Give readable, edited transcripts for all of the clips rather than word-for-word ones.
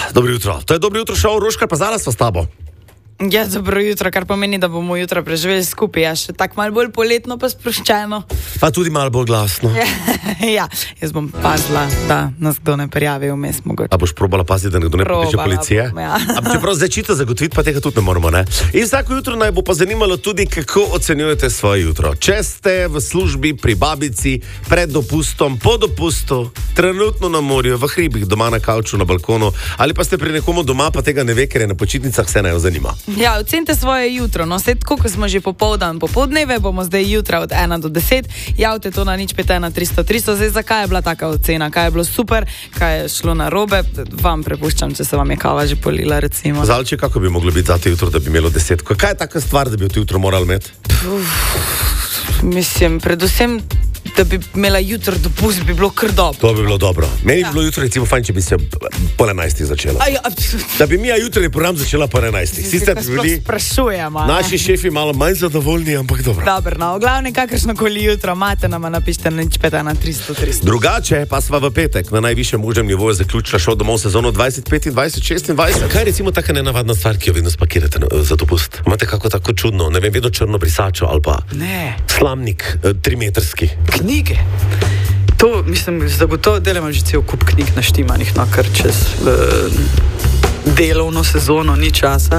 Dobro jutro. To je Dobro jutro šov, Roškar pa Zala sva s tabo. Ja, dobro jutro, kar pomeni, da bomo jutro preživeli skupaj. Ja, še tako malo bolj poletno pa sproščeno. Pa tudi malo bolj glasno. Ja, jaz bom pazila, da nas kdo ne prijavi vmes mogoče. A boš probala paziti, da nekdo ne pokliče policije? Bom, ja. Čeprav zdaj čita zagotoviti, pa tega tudi ne moramo, ne? In vsako jutro naj bo pa zanimalo tudi, kako ocenjujete svoje jutro. Če ste v službi, pri babici, pred dopustom, po dopustu, trenutno na morju, v hribih, doma na kavču, na balkonu, ali pa ste pri nekomu doma, pa tega ne ve, ker je na počitnicah, se naj jo zanima. Ja, ocenite svoje jutro. No, sedaj, ko smo že popoldan, popoldneve, bomo zdaj jutra od 1 do 10. Javite to na 051 300 300. Zdaj, zakaj je bila taka ocena? Kaj je bilo super? Kaj je šlo narobe? Vam prepuščam, če se vam je kava že polila, recimo. Zalče, kako bi moglo biti za te jutro, da bi imelo 10? Kaj je taka stvar, da bi to jutro morali imeti? Mislim, predvsem, da bi imela jutro dopust, bi bilo kar dobro. To bi bilo dobro. Meni bi bilo jutro recimo fajn, če bi se pol 11 začela. Da bi mi jutranji program začela po 11. Sicer bi bili naši šefi malo manj zadovoljni, ampak dobro. Dobro, no, v glavnem kakršnokoli jutro imate, nama napište na 051 300 300. Drugače pa sva v petek na najvišjem možnem nivoju zaključila šel domov sezono 2025-26. Kaj je recimo taka nenavadna stvar, ki jo vedno spakirate za dopust? Imate kako tako čudno, ne vem, vedno črno brisačo ali pa slamnik 3-metrski. Knjige. To, mislim, zagotovo delamo že cel kup knjig naštimanih, no, kar čez delovno sezono ni časa.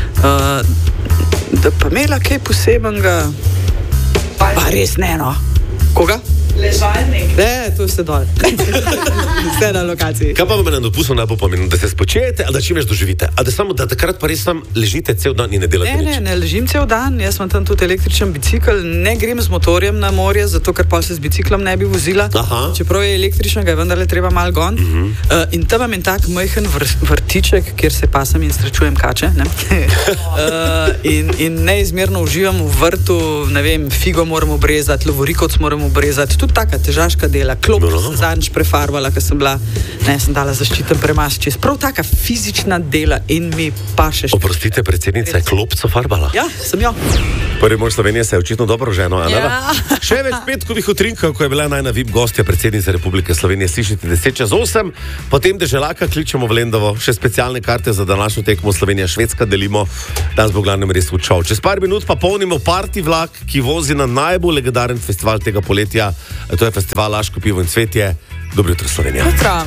Da pa imela kaj posebenega, pa res ne, no. Koga? Ležalnik. Ne, to vse dol. Vse na lokaciji. Kaj pa vam je na dopustu najbolj pomembno? Da se spočijete, ali da čim več doživite? A da samo, da takrat pa res tam ležite cel dan in ne delate nič? Ne ležim cel dan. Jaz imam tam tudi električen bicikl. Ne grem z motorjem na morje, zato ker pa se z biciklom ne bi vozila. Aha. Čeprav je električen, ga je vendarle treba malo gon. In tam imam en tak majhen vrtiček, kjer se pasam in srečujem kače. Ne? in neizmerno uživam v vrtu, ne vem, figo moram obrezati, lovorikoc moram obrezati. Tudi taka težaška dela, klop sem zadnjič prefarvala, ker sem bila, sem dala zaščiten premaz čez. Prav taka fizična dela in mi paše. Oprostite, predsednica je klopco farbala? Ja, sem jo. Prvi mož Slovenije se je očitno dobro ženo, ali ja. Še več petkovih utrinkov, ko je bila najna VIP gostja predsednice Republike Slovenije, slišite 10:08, potem deželaka kličemo v Lendovo, še specialne karte za današnjo tekmo Slovenija-Švedska delimo, danes bo glavnem res učal. Čez par minut pa polnimo party vlak, ki vozi na najbolj legendaren festival tega poletja, to je festival Laško pivo in cvetje. Dobro jutro, Slovenija. Jutro.